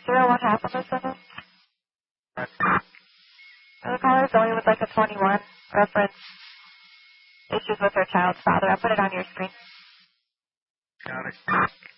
0 what happened with them? The caller Zoe with like a 21 reference. Issues with her child's father. I'll put it on your screen. Got it.